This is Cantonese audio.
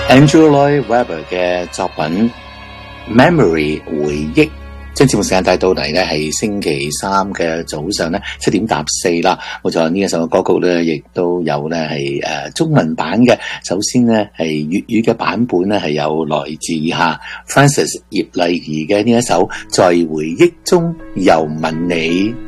Andrew Lloyd Webber 嘅作品 Memory 回憶，將節目時間帶到嚟呢係星期三嘅早上呢7:04啦。冇錯，呢一首歌曲呢亦都有呢係中文版嘅。首先呢係粵語嘅版本呢係有來自下 Francis 葉麗儀嘅呢一首在回憶中又問你。